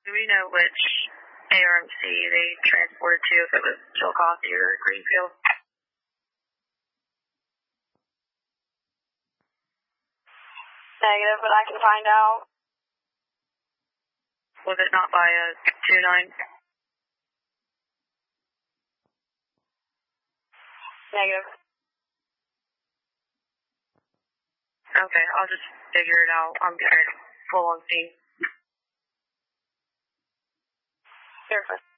Do we know which ARMC they transported to, if it was Chillicothe or Greenfield? Negative, but I can find out. Was it not by a 2-9? Negative. Okay, I'll just figure it out. I'm getting full on scene. Perfect.